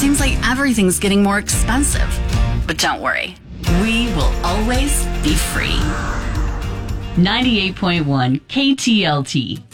seems like everything's getting more expensive. But don't worry, we will always be free. 98.1 KTLT.